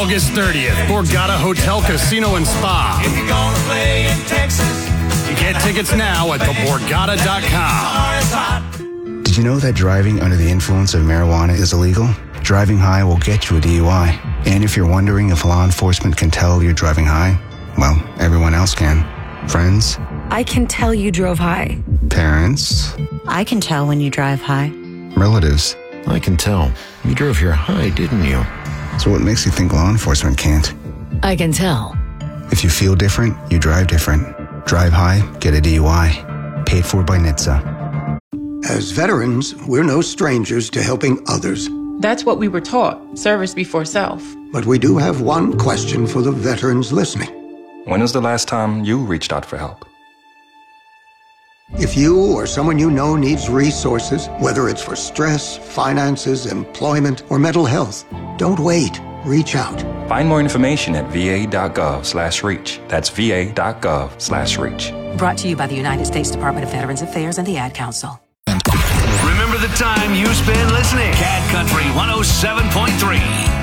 August 30th, Borgata Hotel, Casino, and Spa. If you're gonna play in Texas, Get tickets now at theborgata.com. Did you know that driving under the influence of marijuana is illegal? Driving high will get you a DUI. And if you're wondering if law enforcement can tell you're driving high, well, everyone else can. Friends? I can tell you drove high. Parents? I can tell when you drive high. Relatives? I can tell. You drove here high, didn't you? So what makes you think law enforcement can't? I can tell. If you feel different, you drive different. Drive high, get a DUI. Paid for by NHTSA. As veterans, we're no strangers to helping others. That's what we were taught, service before self. But we do have one question for the veterans listening. When was the last time you reached out for help? If you or someone you know needs resources, whether it's for stress, finances, employment, or mental health, don't wait. Reach out. Find more information at va.gov/reach. That's va.gov/reach. Brought to you by the United States Department of Veterans Affairs and the Ad Council. remember the time you spend listening. Cat Country 107.3.